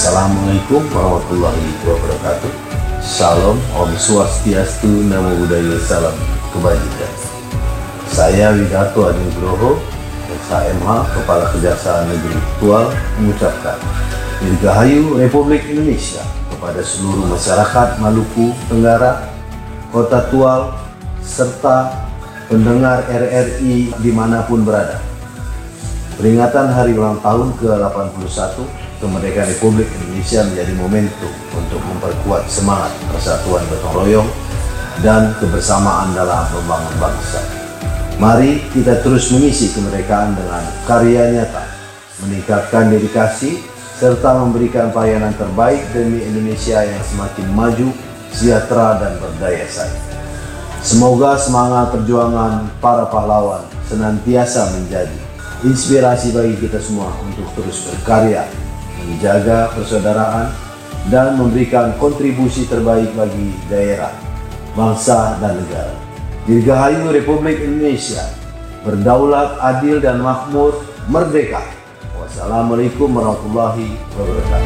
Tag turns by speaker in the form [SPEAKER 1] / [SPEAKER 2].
[SPEAKER 1] Assalamualaikum warahmatullahi wabarakatuh. Salam, Om Swastiastu, Namo Buddhaya, salam kebajikan. Saya Widarto Adi Nugroho, SHMH, Kepala Kejaksaan Negeri Tual, mengucapkan Dirgahayu Republik Indonesia kepada seluruh masyarakat Maluku Tenggara, Kota Tual, serta pendengar RRI dimanapun berada. Peringatan Hari Ulang Tahun ke-81 kemerdekaan Republik Indonesia menjadi momentum untuk memperkuat semangat persatuan gotong royong dan kebersamaan dalam membangun bangsa. Mari kita terus mengisi kemerdekaan dengan karya nyata, meningkatkan dedikasi, serta memberikan pelayanan terbaik demi Indonesia yang semakin maju, sejahtera, dan berdaya saing. Semoga semangat perjuangan para pahlawan senantiasa menjadi inspirasi bagi kita semua untuk terus berkarya, menjaga persaudaraan, dan memberikan kontribusi terbaik bagi daerah, bangsa, dan negara. Dirgahayu Republik Indonesia, berdaulat, adil, dan makmur, merdeka. Wassalamualaikum warahmatullahi wabarakatuh.